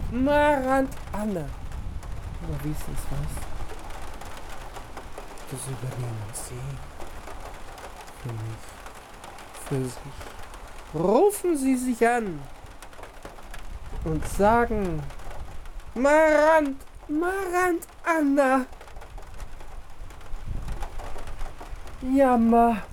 Marant Anna. Aber wie ist es was? Das übernehmen Sie. Für mich. Für sich. Rufen Sie sich an. Und sagen: Marant Anna. Jammer.